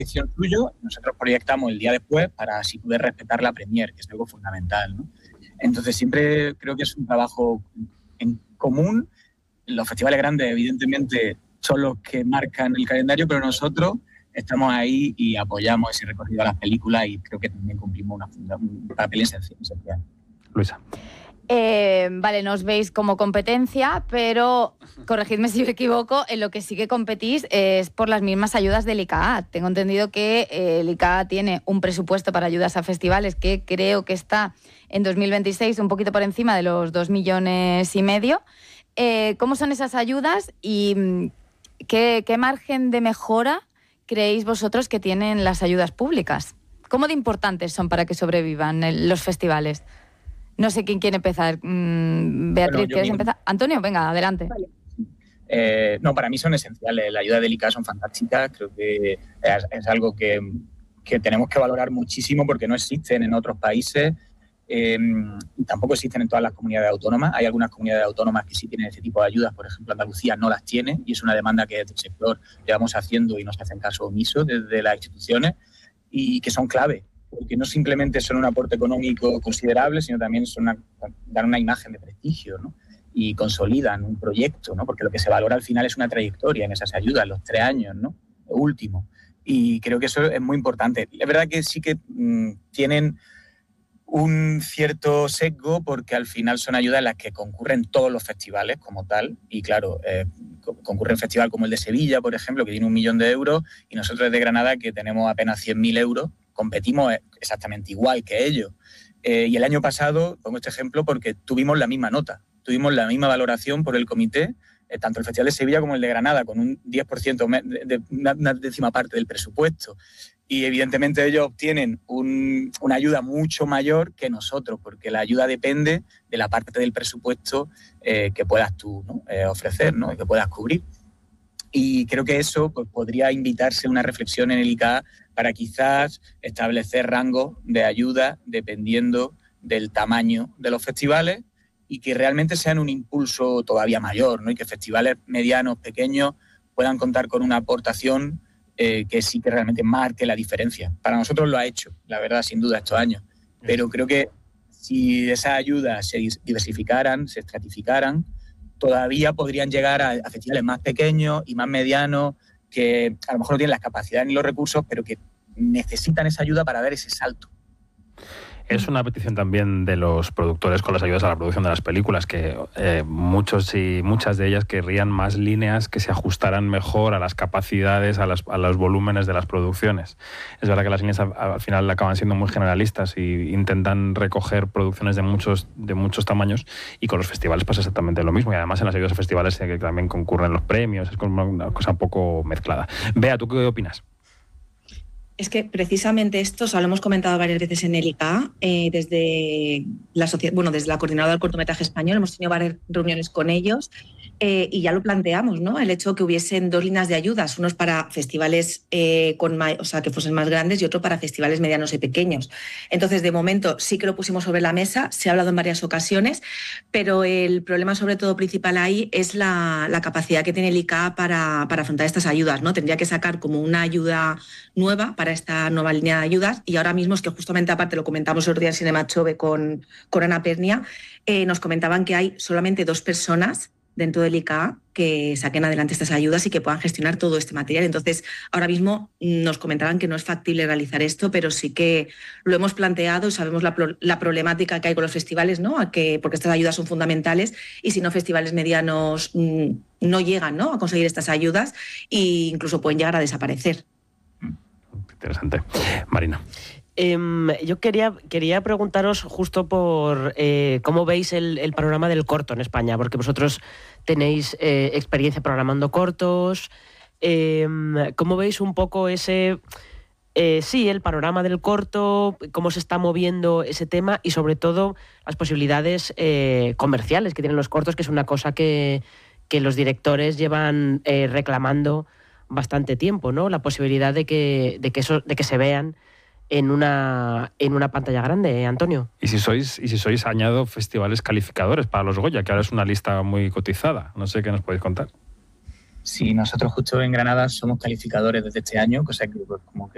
proyección tuyo, nosotros proyectamos el día después para así poder respetar la premier, que es algo fundamental, ¿no? Entonces siempre creo que es un trabajo en común. Los festivales grandes, evidentemente, son los que marcan el calendario, pero nosotros estamos ahí y apoyamos ese recorrido a las películas y creo que también cumplimos un papel esencial. Luisa. Vale, no os veis como competencia, pero corregidme si me equivoco, en lo que sí que competís es por las mismas ayudas del ICAA. Tengo entendido que el ICAA tiene un presupuesto para ayudas a festivales que creo que está en 2026 un poquito por encima de los 2,5 millones. ¿Cómo son esas ayudas y qué margen de mejora creéis vosotros que tienen las ayudas públicas? ¿Cómo de importantes son para que sobrevivan los festivales? No sé quién quiere empezar. Beatriz, ¿quieres empezar? Antonio, venga, adelante. Vale. No, para mí son esenciales. La ayuda del ICAA son fantásticas. Creo que es algo que tenemos que valorar muchísimo porque no existen en otros países. Tampoco existen en todas las comunidades autónomas. Hay algunas comunidades autónomas que sí tienen ese tipo de ayudas. Por ejemplo, Andalucía no las tiene y es una demanda que desde el sector llevamos haciendo y nos hacen caso omiso desde las instituciones y que son clave. Porque no simplemente son un aporte económico considerable, sino también dan una imagen de prestigio, ¿no? Y consolidan un proyecto, ¿no? Porque lo que se valora al final es una trayectoria en esas ayudas, los 3 años, ¿no? Lo último. Y creo que eso es muy importante. Es verdad que sí que tienen un cierto sesgo porque al final son ayudas en las que concurren todos los festivales como tal. Y claro, concurre un festival como el de Sevilla, por ejemplo, que tiene 1 millón de euros, y nosotros desde Granada, que tenemos apenas 100.000 euros, competimos exactamente igual que ellos. Y el año pasado, pongo este ejemplo porque tuvimos la misma nota, tuvimos la misma valoración por el comité, tanto el Festival de Sevilla como el de Granada, con un 10%, de una décima parte del presupuesto. Y evidentemente ellos obtienen una ayuda mucho mayor que nosotros, porque la ayuda depende de la parte del presupuesto que puedas tú, ¿no? Ofrecer, ¿no? Que puedas cubrir. Y creo que eso pues, podría invitarse a una reflexión en el ICAA para quizás establecer rangos de ayuda dependiendo del tamaño de los festivales y que realmente sean un impulso todavía mayor, ¿no? Y que festivales medianos, pequeños, puedan contar con una aportación que sí que realmente marque la diferencia. Para nosotros lo ha hecho, la verdad, sin duda, estos años. Pero creo que si esas ayudas se diversificaran, se estratificaran, todavía podrían llegar a festivales más pequeños y más medianos que a lo mejor no tienen las capacidades ni los recursos, pero que necesitan esa ayuda para dar ese salto. Es una petición también de los productores con las ayudas a la producción de las películas, que muchos y muchas de ellas querrían más líneas que se ajustaran mejor a las capacidades, a los volúmenes de las producciones. Es verdad que las líneas al final acaban siendo muy generalistas y intentan recoger producciones de muchos tamaños, y con los festivales pasa exactamente lo mismo, y además en las ayudas a festivales que también concurren los premios, es como una cosa un poco mezclada. Bea, ¿tú qué opinas? Es que precisamente esto, o sea, lo hemos comentado varias veces en el ICAA, desde la Coordinadora del Cortometraje Español, hemos tenido varias reuniones con ellos y ya lo planteamos, ¿no? El hecho que hubiesen 2 líneas de ayudas, unos para festivales que fuesen más grandes y otro para festivales medianos y pequeños. Entonces, de momento sí que lo pusimos sobre la mesa, se ha hablado en varias ocasiones, pero el problema sobre todo principal ahí es la capacidad que tiene el ICAA para afrontar estas ayudas, ¿no? Tendría que sacar como una ayuda nueva para esta nueva línea de ayudas, y ahora mismo es que justamente, aparte lo comentamos el otro día en Cinema Chove con Ana Pernia, nos comentaban que hay solamente 2 personas dentro del ICAA que saquen adelante estas ayudas y que puedan gestionar todo este material. Entonces, ahora mismo nos comentaban que no es factible realizar esto, pero sí que lo hemos planteado y sabemos la problemática que hay con los festivales, ¿no? Porque estas ayudas son fundamentales y si no, festivales medianos no llegan, ¿no?, a conseguir estas ayudas e incluso pueden llegar a desaparecer. Interesante. Marina. Yo quería preguntaros justo por cómo veis el panorama del corto en España, porque vosotros tenéis experiencia programando cortos. ¿Cómo veis un poco el panorama del corto, cómo se está moviendo ese tema y sobre todo las posibilidades comerciales que tienen los cortos, que es una cosa que los directores llevan reclamando bastante tiempo, ¿no? La posibilidad de que se vean en una pantalla grande, Antonio. Y si sois, añado festivales calificadores para los Goya, que ahora es una lista muy cotizada. No sé qué nos podéis contar. Sí, nosotros justo en Granada somos calificadores desde este año, cosa que pues, como que